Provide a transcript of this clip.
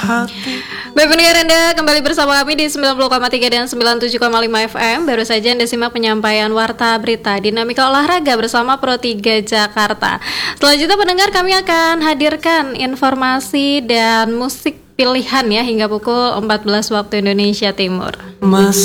Baik pendengar, Anda kembali bersama kami di 90,3 dan 97,5 FM. Baru saja Anda simak penyampaian Warta Berita Dinamika Olahraga bersama Pro 3 Jakarta. Selanjutnya pendengar, kami akan hadirkan informasi dan musik pilihan ya hingga pukul 14 waktu Indonesia Timur.